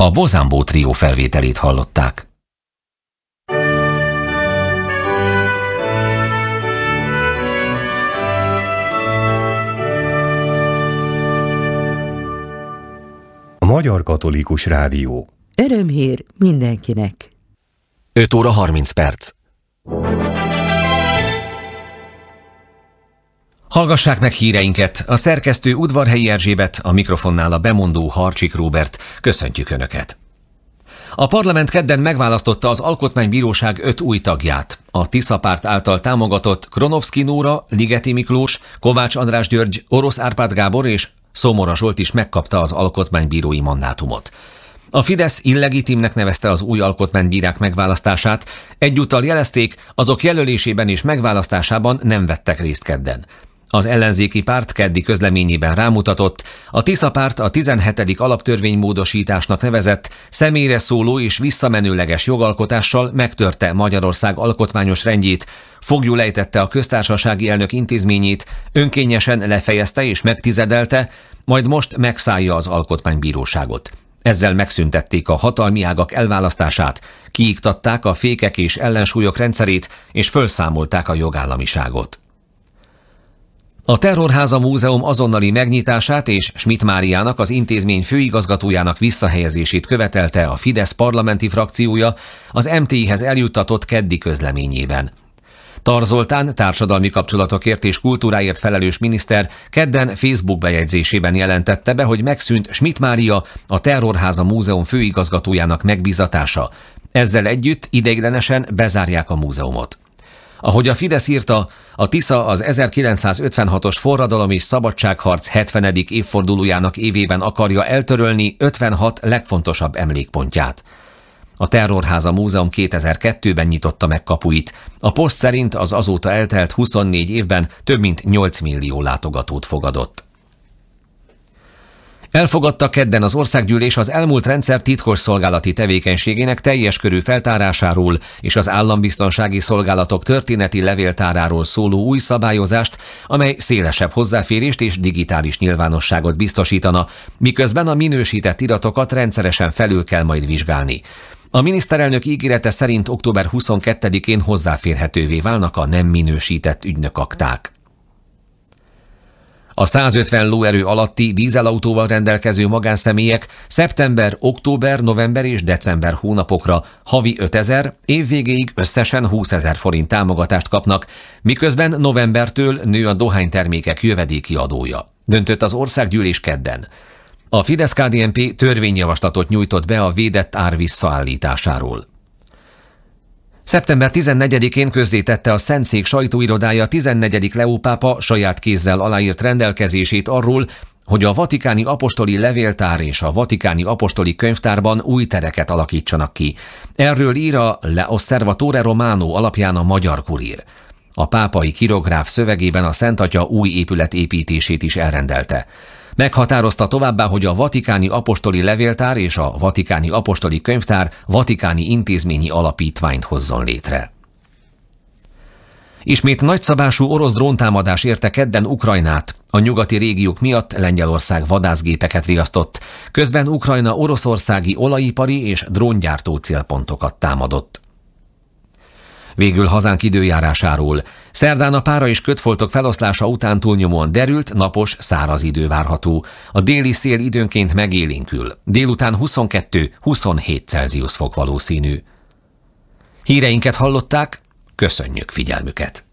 A Bozánbó trió felvételét hallották. A Magyar Katolikus Rádió. Örömhír mindenkinek. 5 óra 30 perc. Hallgassák meg híreinket. A szerkesztő Udvarhelyi Erzsébet, a mikrofonnál a bemondó Harcsik Róbert. Köszöntjük Önöket! A parlament kedden megválasztotta az Alkotmánybíróság 5 új tagját. A Tisza Párt által támogatott Kronovszky Nóra, Ligeti Miklós, Kovács András György, Orosz Árpád Gábor és Szomora Zsolt is megkapta az alkotmánybírói mandátumot. A Fidesz illegitimnek nevezte az új alkotmánybírák megválasztását, egyúttal jelezték, azok jelölésében és megválasztásában nem vettek részt kedden. Az ellenzéki párt keddi közleményében rámutatott, a Tisza Párt a 17. alaptörvénymódosításnak nevezett, személyre szóló és visszamenőleges jogalkotással megtörte Magyarország alkotmányos rendjét, foglyul ejtette a köztársasági elnök intézményét, önkényesen lefejezte és megtizedelte, majd most megszállja az alkotmánybíróságot. Ezzel megszüntették a hatalmi ágak elválasztását, kiiktatták a fékek és ellensúlyok rendszerét, és fölszámolták a jogállamiságot. A Terrorháza Múzeum azonnali megnyitását és Schmidt Máriának, az intézmény főigazgatójának visszahelyezését követelte a Fidesz parlamenti frakciója az MTI-hez eljuttatott keddi közleményében. Tar Zoltán társadalmi kapcsolatokért és kultúráért felelős miniszter kedden Facebook bejegyzésében jelentette be, hogy megszűnt Schmidt Mária, a Terrorháza Múzeum főigazgatójának megbízatása. Ezzel együtt ideiglenesen bezárják a múzeumot. Ahogy a Fidesz írta, a Tisza az 1956-os forradalom és szabadságharc 70. évfordulójának évében akarja eltörölni 56 legfontosabb emlékpontját. A Terrorháza Múzeum 2002-ben nyitotta meg kapuit. A Post szerint az azóta eltelt 24 évben több mint 8 millió látogatót fogadott. Elfogadta kedden az országgyűlés az elmúlt rendszer titkosszolgálati tevékenységének teljes körű feltárásáról és az állambiztonsági szolgálatok történeti levéltáráról szóló új szabályozást, amely szélesebb hozzáférést és digitális nyilvánosságot biztosítana, miközben a minősített iratokat rendszeresen felül kell majd vizsgálni. A miniszterelnök ígérete szerint október 22-én hozzáférhetővé válnak a nem minősített ügynökakták. A 150 lóerő alatti dízelautóval rendelkező magánszemélyek szeptember, október, november és december hónapokra havi 5000, évvégéig összesen 20 000 forint támogatást kapnak, miközben novembertől nő a dohánytermékek jövedéki adója. Döntött az országgyűlés kedden. A Fidesz-KDNP törvényjavaslatot nyújtott be a védett ár visszaállításáról. Szeptember 14-én közzétette a Szentszék sajtóirodája 14. Leó pápa saját kézzel aláírt rendelkezését arról, hogy a vatikáni apostoli levéltár és a vatikáni apostoli könyvtárban új tereket alakítsanak ki. Erről ír a Le Osservatore Romano alapján a Magyar Kurír. A pápai kirográf szövegében a Szent Atya új épület építését is elrendelte. Meghatározta továbbá, hogy a vatikáni apostoli levéltár és a vatikáni apostoli könyvtár vatikáni intézményi alapítványt hozzon létre. Ismét nagyszabású orosz dróntámadás érte kedden Ukrajnát. A nyugati régiók miatt Lengyelország vadászgépeket riasztott, közben Ukrajna oroszországi olajipari és dróngyártó célpontokat támadott. Végül hazánk időjárásáról. Szerdán a pára és kötfoltok feloszlása után túlnyomóan derült, napos, száraz idő várható. A déli szél időnként megélénkül. Délután 22-27 Celsius fok valószínű. Híreinket hallották, köszönjük figyelmüket!